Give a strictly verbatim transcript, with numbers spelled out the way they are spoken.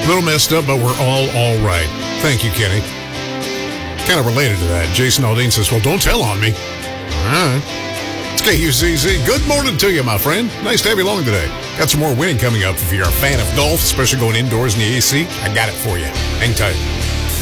little messed up, but we're all all right. Thank you, Kenny. Kind of related to that. Jason Aldean says, well, don't tell on me. All right. It's K U C Z. Good morning to you, my friend. Nice to have you along today. Got some more winning coming up. If you're a fan of golf, especially going indoors in the A C, I got it for you. Hang tight.